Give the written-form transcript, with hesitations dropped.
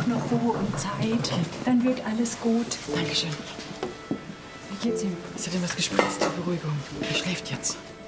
noch Ruhe und Zeit. Dann wird alles gut. Dankeschön. Wie geht's ihm? Es hat ihm was gespritzt zur Beruhigung. Er schläft jetzt.